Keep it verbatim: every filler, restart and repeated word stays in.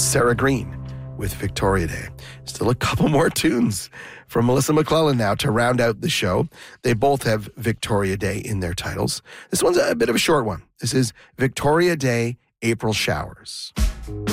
Sarah Green with Victoria Day. Still a couple more tunes from Melissa McClellan now to round out the show. They both have Victoria Day in their titles. This one's a bit of a short one. This is Victoria Day, April Showers.